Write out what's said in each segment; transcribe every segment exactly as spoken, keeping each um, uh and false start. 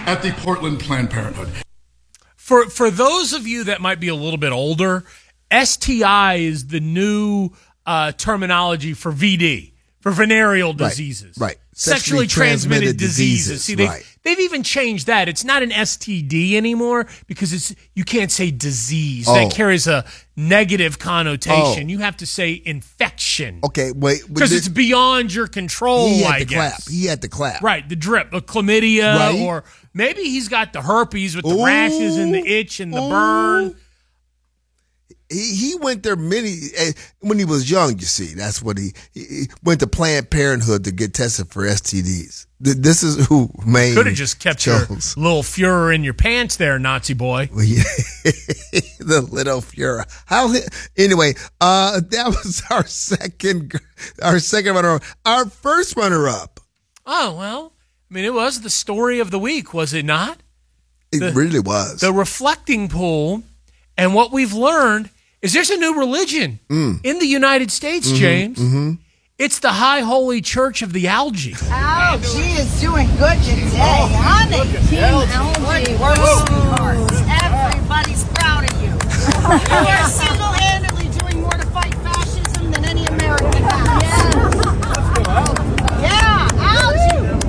at the Portland Planned Parenthood. For for those of you that might be a little bit older, S T I is the new uh, terminology for V D, for venereal diseases. Right. right. Sexually, Sexually transmitted, transmitted diseases. diseases. See, they've, right. they've even changed that. It's not an S T D anymore because it's you can't say disease. Oh. That carries a negative connotation. Oh. You have to say infection. Okay, wait. Because it's beyond your control, he had I to guess. Clap. He had to clap. Right, the drip, the chlamydia, right? or maybe he's got the herpes with the Ooh. rashes and the itch and the Ooh. burn. He he went there many when he was young. You see, that's what he, he went to Planned Parenthood to get tested for S T Ds. This is who Maine could have just kept chose. Your little Fuhrer in your pants there, Nazi boy. Well, yeah. The little Fuhrer. How anyway? Uh, that was our second, our second runner up. Our first runner up. Oh well, I mean, it was the story of the week, was it not? It the, really was. The reflecting pool, and what we've learned. Is there's a new religion mm. in the United States, mm-hmm, James? Mm-hmm. It's the High Holy Church of the Algae. Algae is doing good today, oh, honey. Team Algae, Algae. Everybody's proud of you. You are single-handedly doing more to fight fascism than any American has. Yes. Yeah, Algae.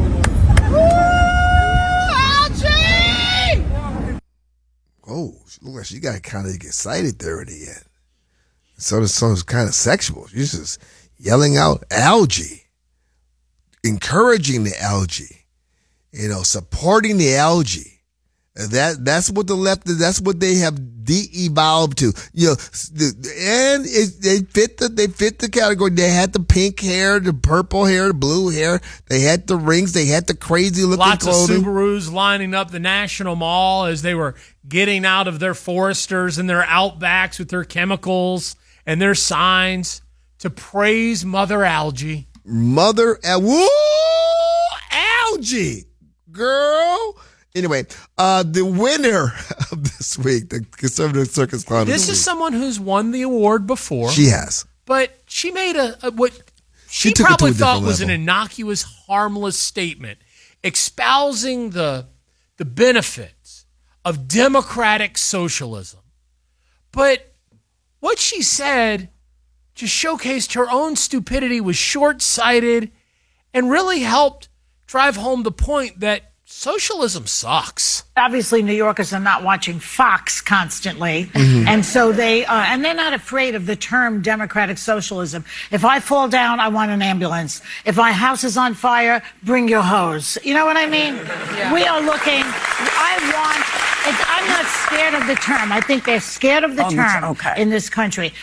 Woo, Algae! Oh, look like she got kind of excited there at the end. So the song's kind of sexual. She's just yelling out algae, encouraging the algae, you know, supporting the algae. That that's what the left. That's what they have de-evolved to. You know, and it, they fit the they fit the category. They had the pink hair, the purple hair, the blue hair. They had the rings. They had the crazy looking Lots clothing. Lots of Subarus lining up the National Mall as they were getting out of their Foresters and their Outbacks with their chemicals and their signs to praise Mother Algae. Mother Al- Woo! Algae, girl. Anyway, uh, the winner of this week, the Conservative Circus Clown. This is someone who's won the award before. She has. But she made a, a what she, she probably thought was level. an innocuous, harmless statement, espousing the the benefits of democratic socialism. But what she said just showcased her own stupidity, was short-sighted, and really helped drive home the point that socialism sucks. Obviously, New Yorkers are not watching Fox constantly, mm-hmm. and so they uh, and they're not afraid of the term democratic socialism. If I fall down, I want an ambulance. If my house is on fire, bring your hose. You know what I mean? Yeah. We are looking. I want. It's, I'm not scared of the term. I think they're scared of the um, term okay. in this country.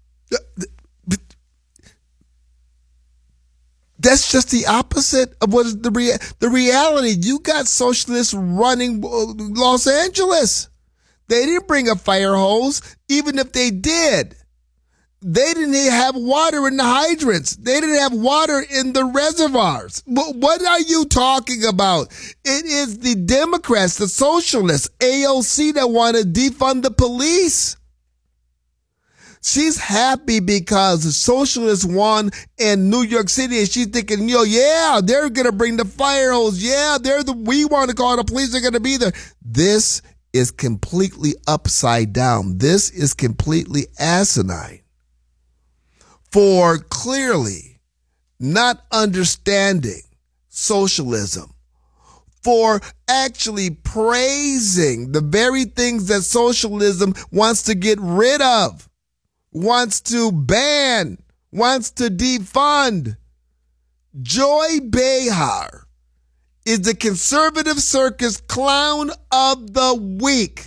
That's just the opposite of what is the rea- the reality. You got socialists running Los Angeles. They didn't bring a fire hose. Even if they did, they didn't have water in the hydrants. They didn't have water in the reservoirs. What are you talking about? It is the Democrats, the socialists, A O C that want to defund the police. She's happy because the socialists won in New York City, and she's thinking, yo, yeah, they're going to bring the fire hose. Yeah, they're the, we want to call the police. They're going to be there. This is completely upside down. This is completely asinine. For clearly not understanding socialism, for actually praising the very things that socialism wants to get rid of, wants to ban, wants to defund. Joy Behar is the Conservative Circus Clown of the Week.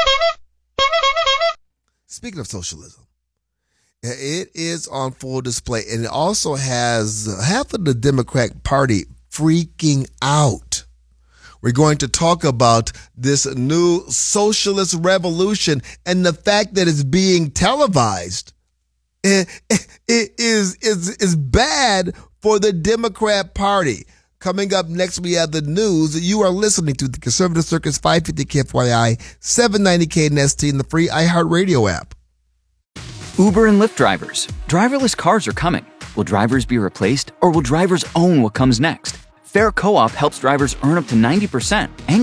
Speaking of socialism, it is on full display, and it also has half of the Democratic Party freaking out. We're going to talk about this new socialist revolution and the fact that it's being televised. It, it is, is, is bad for the Democrat Party. Coming up next, we have the news. You are listening to the Conservative Circus, five fifty K F Y I, seven ninety K N S T, and the free iHeartRadio app. Uber and Lyft drivers. Driverless cars are coming. Will drivers be replaced, or will drivers own what comes next? Fair Co-op helps drivers earn up to ninety percent and